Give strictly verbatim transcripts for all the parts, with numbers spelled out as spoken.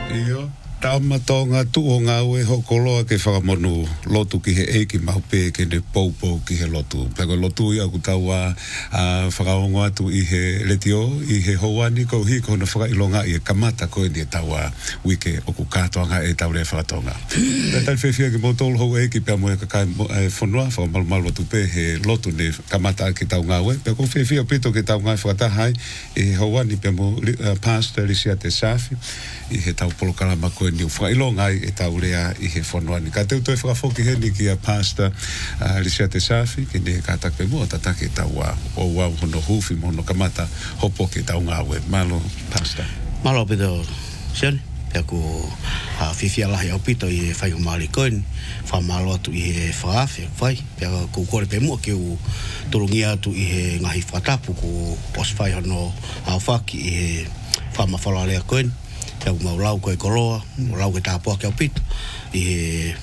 Iyo. Tama tonga tu o ngā ue hokoloa ke whakamonu lotu ki he eiki mahupe ke ne poupou ki he lotu. Peko lotu i aku taua uh, whakaongo atu i he letio, i he houani ko hi ko na whakailonga i e kamata koe ni e taua wike o ku kātoanga e tau rea whakatonga. Pea tai whewhia ki motolo hou eiki pia moe kakai e whanua, whakamalumalo tu pe he lotu ne kamata ki tau ngā ue. Pea ko whewhia pito ki tau ngā whakatahai i he houani pia mo uh, pastor Lisia Te Safi i he tau polokalama koe ni whakailonga i e tau rea i he whanuani. Ka teu toi whakafoki heni ki a pastor uh, Lisia Te Safi ki ne kātak pe mua tatake tau a o wau hono hufi mono kamata hopo ki tau ngā ue. Malo, pastor. Malo pito, Sione. Pea ku uh, whiwhia lahi au pito i e whaiho maari koen. Whamalo atu i he whaafi, whai. Pea ku kore pe mua ki u turungia atu i he ngahi whatapu ku oswhai hono au whaki i he whamawhalarea koen. Pea ku mau lau koe koroa, lau koe tāpua ki au pito. I he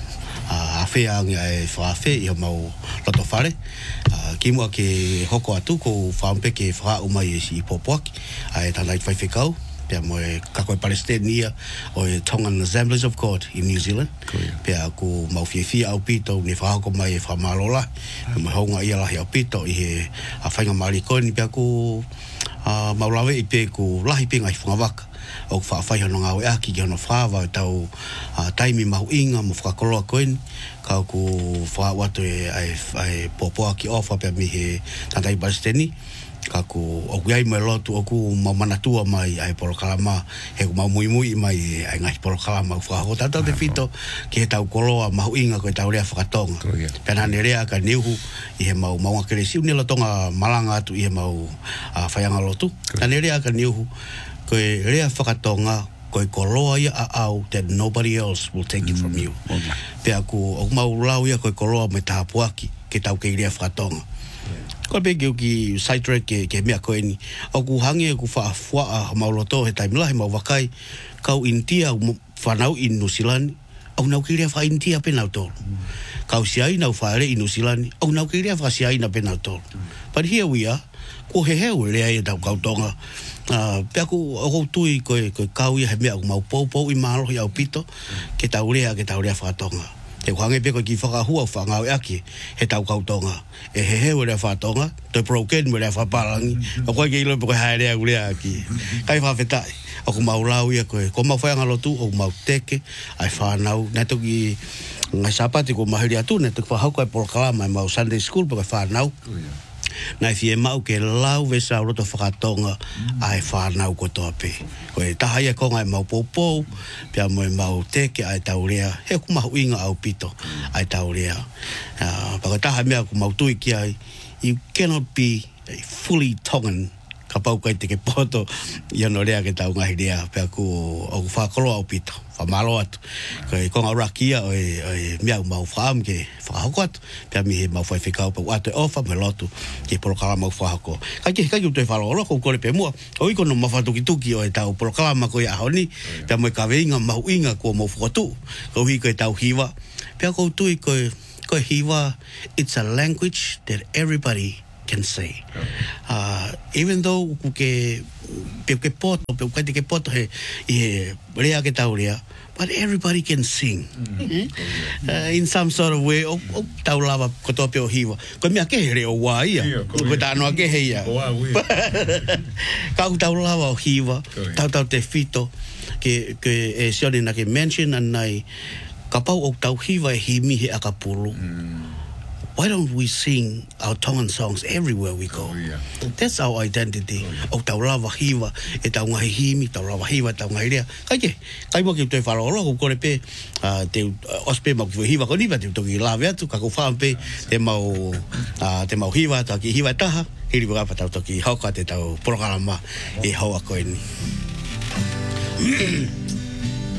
uh, awhea angia e whaawhe i ho mau loto whare. Uh, ki mua ke hoko atu ko whaampe ke wha umai e si popoaki. Ai tānai whaiwhikau. Pea mo e kakoe Palestinian o e Tongan Assemblies of God in New Zealand. Pea ku mau whiwhia au pito ni whahako mai e whamalola. Pea mai haunga ia lahi au pito i he a whainga maari koe ni pea ku uh, mau lawe i pe ku lahi pe ngai whangawaka. O ku whaawhaiha no ngā ue aki ki hono whaawa e tau uh, taimi mahu inga mo whakakoloa koe ni. Kau ku whaawatu e ai popoa ki ofa pea mi he tātai Palestini. Kaku o ku iai mai lotu o ku mau manatua mai ai polokalama he ku mau mui mui mai ai ngai polokalama ku whakako tātau te whito ki he tau koloa mahu inga koe tau rea whakatonga. Pena ne rea ka niuhu i he mau maunga keresiu ni lotonga malanga atu i he mau uh, whaianga lotu. Ka ne rea ka niuhu koe rea whakatonga koe koloa ia a au that nobody else will take it from you. Pea ku o mau lau ia koe koloa me tāpuaki ke tau kei rea whakatonga. Ko be ki ki saitre ke ke mea koe ni. O ku hange ku wha wha mauloto he taimila he mau wakai. Kau intia whanau in New Zealand. Au nau kirea wha intia penau tolu. Kau siai nau whaere in New Zealand. Au nau kirea wha siai na penau tolu. But here we are. Ko he heu rea e tau kautonga. Uh, pea ku o tui koe koe kau ia he mea ku mau pou pou i maalo i au pito. Ke tau rea ke tau rea whakatonga. Te kuhange peko ki whakahua whangau e aki he tau kautonga. E he he rea whatonga, te broken rea whaparangi. O koe ke ilo peko hae rea urea aki. Kai whawhetai. O ku mau lau ia koe. Ko mau whaianga lotu, o ku mau teke, ai whanau. Nai toki ngai sapati ko mahiri atu, nai toki whahauka e polokalama e mau Sunday school peko whanau. Nai fie mau ke lau vesa roto whakatonga ai whanau ko toa pe. Koe tahai e konga e mau poupou, pia mo e mau teke ai taurea, he ku mahu inga au pito ai taurea. Uh, Paka tahai mea ku mau tui ki ai, you cannot be a fully Tongan ka pau kai te ke poto i ano rea ke tau ngahi rea, pia ku o ku whakoloa au pito. Whamalo atu. Koe konga rakia o e, o e mea mau whaam ke whakahoko atu. Pea mi he mau whaiwhikau pa atu e ofa me lotu ke porokala mau whahako. Kai ke kai utoi whalolo ko kore pe mua. O iko no mawhatuki tuki o e tau porokala ma koe ahoni. Pea mo e kawe inga mahu inga ko mau whakatu. Ko hi koe tau hiwa. Pea ko tui koe, koe hiwa, it's a language that everybody can say. Uh, even though ku ke pe ke poto, pe kai ke poto he he rea ke tau rea, but everybody can sing. Mm. Uh, in some sort of way, o, o tau lava ko to pe o hiwa. Ko mea ke re o wa ia. Ko ta no ke he ia. Ka tau lava o hiwa, tau tau te fito ke ke e sione na ke mention anai ka pau o tau hiwa e himi he akapulu. Why don't we sing our Tongan songs everywhere we go? Oh, yeah. That's our identity. O tau lava hiwa, e tau ngahi himi, tau lava hiwa, tau ngahi rea. Kai ke, kai mo ki toi whalolo, ko kore pe, uh, te uh, ospe mau ki hiwa ko niwa, te toki lawe atu, kako whaan pe, te mau, uh, te mau hiwa, tau ki hiwa taha, hiri waka tau toki hauka te tau porokalama e haua koe ni.